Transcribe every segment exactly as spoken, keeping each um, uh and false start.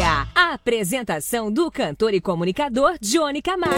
Cuia. A apresentação do cantor e comunicador Johnny Camargo.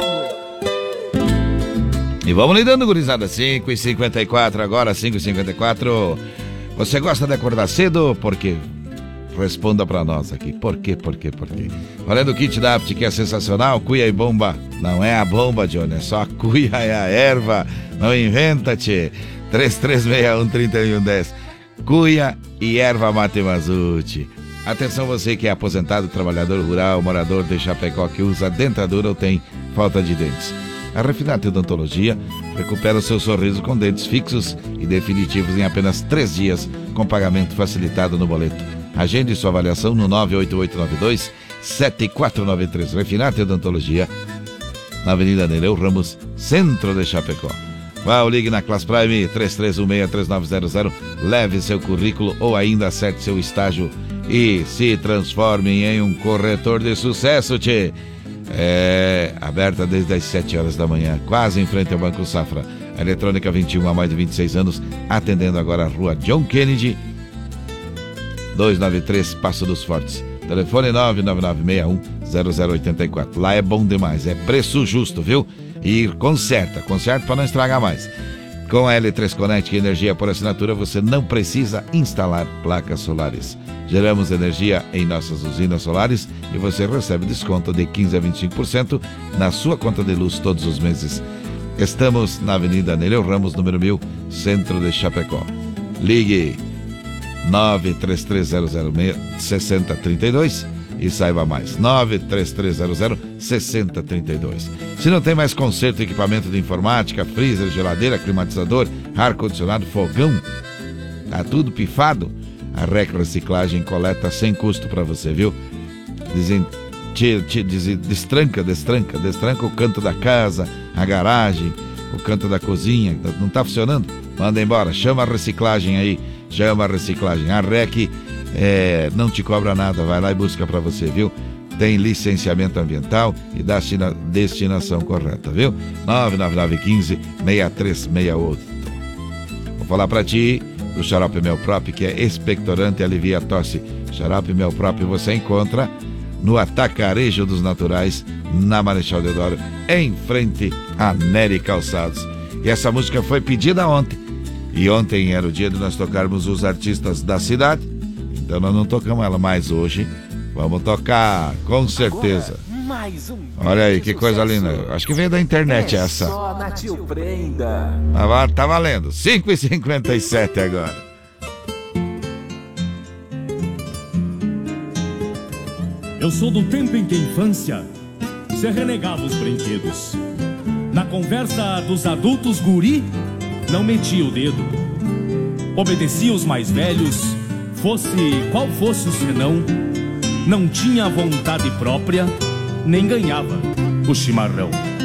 E vamos lidando, gurizada. cinco e cinquenta e quatro agora, cinco e cinquenta e quatro. Você gosta de acordar cedo? Por quê? Responda pra nós aqui. Por quê, por quê, por quê? Valendo o kit da Apt, que é sensacional. Cuia e bomba. Não é a bomba, Johnny. É só a cuia e a erva. Não inventa, tchê. três três seis um, três um um zero. Cuia e erva mate Mazute. Atenção você que é aposentado, trabalhador rural, morador de Chapecó, que usa dentadura ou tem falta de dentes. A Refinate Odontologia recupera o seu sorriso com dentes fixos e definitivos em apenas três dias, com pagamento facilitado no boleto. Agende sua avaliação no nove oito oito nove dois, sete quatro nove três. Refinate Odontologia, na Avenida Nereu Ramos, centro de Chapecó. Vá ou ligue na Class Prime três três um seis, três nove zero zero, leve seu currículo ou ainda acerte seu estágio e se transforme em um corretor de sucesso, tchê. É aberta desde as sete horas da manhã, quase em frente ao Banco Safra. A Eletrônica vinte e um, há mais de vinte e seis anos, atendendo agora a rua John Kennedy, duzentos e noventa e três, Passo dos Fortes. Telefone nove nove nove seis um zero zero oito quatro. Lá é bom demais, é preço justo, viu? E conserta, conserta para não estragar mais. Com a L três Connect Energia por assinatura, você não precisa instalar placas solares. Geramos energia em nossas usinas solares e você recebe desconto de quinze a vinte e cinco por cento na sua conta de luz todos os meses. Estamos na Avenida Nereu Ramos, número mil, centro de Chapecó. Ligue nove três três zero zero seis, seis zero três dois e saiba mais. nove três três zero zero seis zero três dois. Se não tem mais conserto, equipamento de informática, freezer, geladeira, climatizador, ar-condicionado, fogão, tá tudo pifado, a Rec Reciclagem coleta sem custo para você, viu? Dizem, te, te, diz, destranca, destranca, destranca o canto da casa, a garagem, o canto da cozinha, não tá funcionando? Manda embora, chama a reciclagem aí, chama a reciclagem. A Rec é, não te cobra nada, vai lá e busca para você, viu? Tem licenciamento ambiental e da destinação correta, viu? nove nove nove um cinco, seis três seis oito. Vou falar para ti do Xarope Mel Prop, que é expectorante e alivia a tosse. Xarope Mel Prop você encontra no Atacarejo dos Naturais, na Marechal Deodoro, em frente a Nery Calçados. E essa música foi pedida ontem. E ontem era o dia de nós tocarmos os artistas da cidade. Então nós não tocamos ela mais hoje. Vamos tocar, com certeza. Agora, mais um. Olha aí, que coisa linda. Acho que veio da internet é essa. Só na Tio Prenda. Ah, tá valendo. cinco e cinquenta e sete agora. Eu sou do tempo em que a infância se renegava os brinquedos. Na conversa dos adultos, guri não metia o dedo. Obedecia os mais velhos, fosse qual fosse o senão. Não tinha vontade própria, nem ganhava o chimarrão.